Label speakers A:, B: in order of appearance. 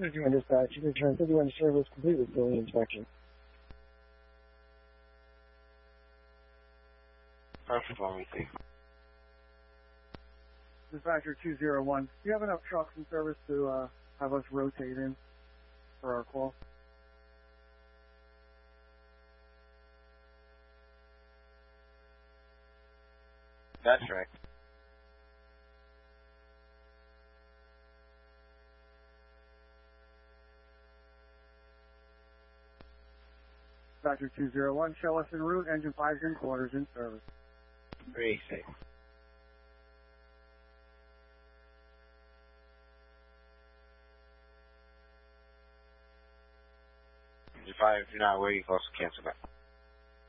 A: 51 dispatch, you can return 51 to service, complete with building inspection.
B: Perfect, let me see.
A: Dispatcher 201, do you have enough trucks in service to have us rotate in for our call?
B: That's right.
A: Dispatcher 201, show us en route, engine 5 in quarters in service.
B: Very safe. If you're not where you close, cancel that.